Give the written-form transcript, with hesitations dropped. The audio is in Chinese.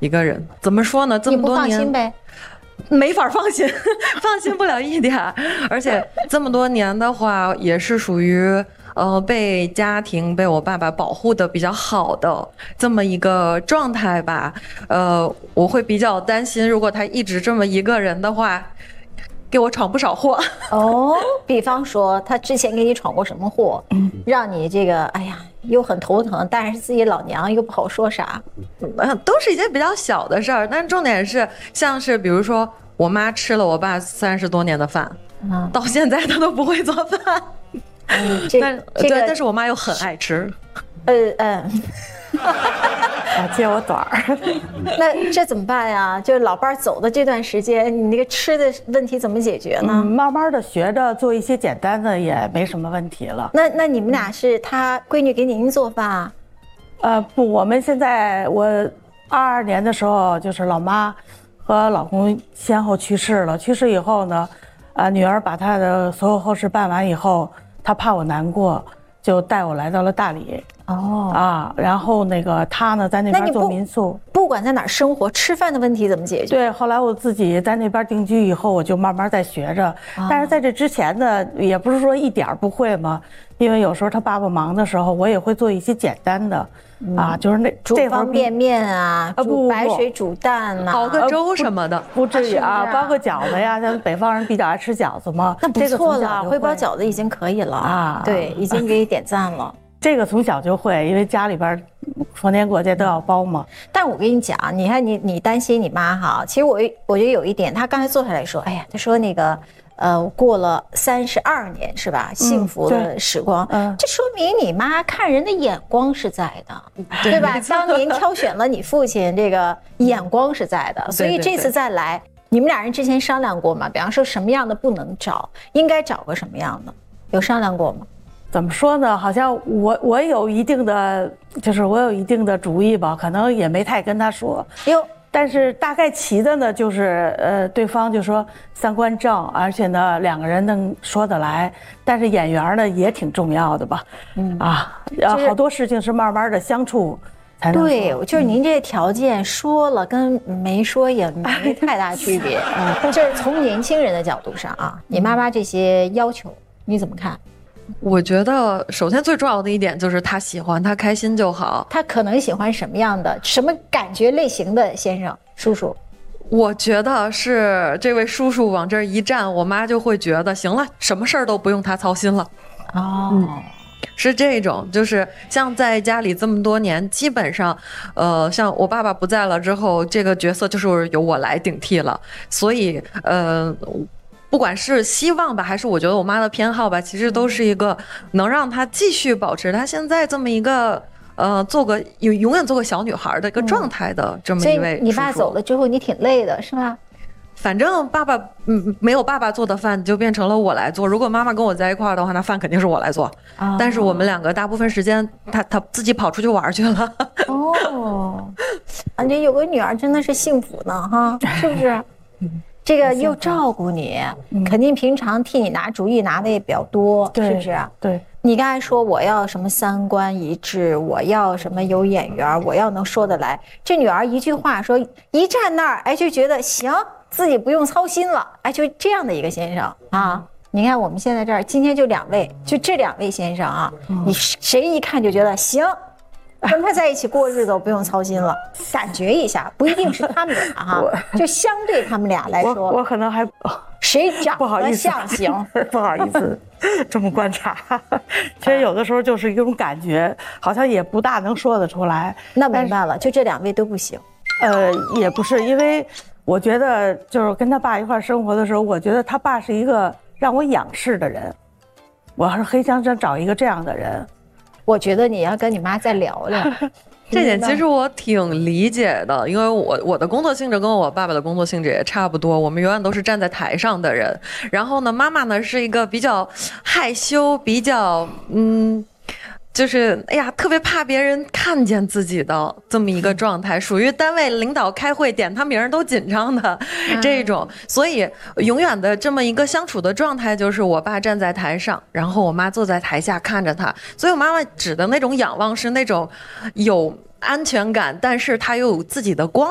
一个人。怎么说呢？这么多年你不放心呗？ 没法放心，放心不了一点。而且这么多年的话，也是属于被家庭被我爸爸保护的比较好的这么一个状态吧。我会比较担心，如果他一直这么一个人的话，给我闯不少祸。 哦，比方说他之前给你闯过什么祸，让你这个哎呀又很头疼，但是自己老娘又不好说啥。 都是一些比较小的事儿，但重点是像是比如说我妈吃了我爸30多年的饭，到现在她都不会做饭。但是我妈又很爱吃。 接我短儿。 那这怎么办呀？就是老伴儿走的这段时间，你那个吃的问题怎么解决呢？ 慢慢的学着做一些简单的也没什么问题了。 那你们俩是他闺女给您做饭啊？ 不，我们现在我22年的时候，就是老妈和老公先后去世了。去世以后呢，女儿把她的所有后事办完以后，她怕我难过，就带我来到了大理。然后那个他呢在那边做民宿， 不管在哪儿生活，吃饭的问题怎么解决？ 对，后来我自己在那边定居以后，我就慢慢在学着。但是在这之前呢，也不是说一点不会嘛，因为有时候他爸爸忙的时候，我也会做一些简单的。就是那煮方便面啊，煮白水煮蛋啊， 熬个粥什么的， 不至于啊，包个饺子呀，咱北方人比较爱吃饺子嘛， 那不错了，会包饺子已经可以了啊，对，已经给你点赞了。 这个从小就会，因为家里边逢年过节都要包嘛。 但我跟你讲，你看你担心你妈哈，其实我觉得有一点，她刚才坐下来说，哎呀，她说那个过了32年是吧，幸福的时光，这说明你妈看人的眼光是在的，对吧？当年挑选了你父亲，这个眼光是在的，所以这次再来，你们俩人之前商量过吗？比方说什么样的不能找，应该找个什么样的，有商量过吗？ 怎么说呢？好像我有一定的，就是我有一定的主意吧，可能也没太跟他说。但是大概齐的呢，就是对方就说三观正，而且呢两个人能说得来，但是眼缘呢也挺重要的吧。好多事情是慢慢的相处才能。 对，就是您这条件说了跟没说也没太大区别。这是从年轻人的角度上啊，你妈妈这些要求你怎么看？ 我觉得首先最重要的一点就是他喜欢，他开心就好。 他可能喜欢什么样的、什么感觉类型的先生叔叔？ 我觉得是这位叔叔往这儿一站，我妈就会觉得行了，什么事儿都不用他操心了。是这种，就是像在家里这么多年，基本上，像我爸爸不在了之后，这个角色就是由我来顶替了，所以不管是希望吧，还是我觉得我妈的偏好吧，其实都是一个能让她继续保持她现在这么一个做个永远做个小女孩的一个状态的这么一位叔叔。 所以你爸走了之后，你挺累的是吧？ 反正爸爸没有爸爸做的饭就变成了我来做，如果妈妈跟我在一块儿的话，那饭肯定是我来做。但是我们两个大部分时间他自己跑出去玩去了。 这有个女儿真的是幸福呢哈，是不是？这个又照顾你，肯定平常替你拿主意拿的也比较多，是不是？ 对。 你刚才说我要什么三观一致，我要什么有眼缘，我要能说得来。这女儿一句话说，一站那儿，哎，就觉得行，自己不用操心了，哎，就这样的一个先生啊。你看我们现在这儿今天就2位，就这2位先生啊，你谁一看就觉得行。跟他在一起过日子，我不用操心了。感觉一下，不一定是他们俩哈，就相对他们俩来说， 我可能还谁长得像行？ 不好意思，这么观察。其实有的时候就是一种感觉，好像也不大能说得出来。 那明白了，就这2位都不行。 也不是，因为我觉得就是跟他爸一块生活的时候，我觉得他爸是一个让我仰视的人，我还是很想找一个这样的人。 我觉得你要跟你妈再聊聊这点，其实我挺理解的，因为我的工作性质跟我爸爸的工作性质也差不多，我们永远都是站在台上的人。然后呢，妈妈呢是一个比较害羞，比较就是哎呀，特别怕别人看见自己的这么一个状态，属于单位领导开会点他名儿都紧张的这种，所以永远的这么一个相处的状态就是我爸站在台上，然后我妈坐在台下看着他，所以我妈妈指的那种仰望是那种有安全感，但是他又有自己的光